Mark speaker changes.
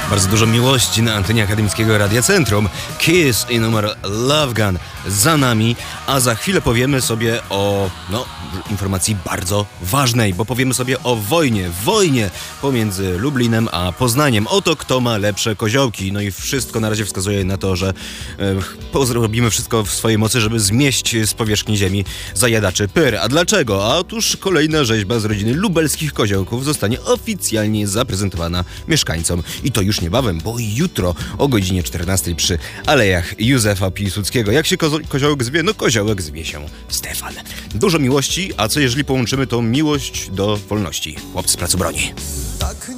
Speaker 1: Bardzo dużo miłości na antenie akademickiego Radia Centrum. Kiss i numer Love Gun za nami, a za chwilę powiemy sobie o, informacji bardzo ważnej, bo powiemy sobie o wojnie pomiędzy Lublinem a Poznaniem. Oto kto ma lepsze koziołki. No i wszystko na razie wskazuje na to, że zrobimy wszystko w swojej mocy, żeby zmieść z powierzchni ziemi zajadaczy pyr. A dlaczego? A otóż kolejna rzeźba z rodziny lubelskich koziołków zostanie oficjalnie zaprezentowana mieszkańcom. I to już niebawem, bo jutro o godzinie 14 przy Alejach Józefa Piłsudskiego. Jak się koziołek zwie? No koziołek zwie się Stefan. Dużo miłości, a co jeżeli połączymy tą miłość do wolności? Chłopcy z Placu Broni.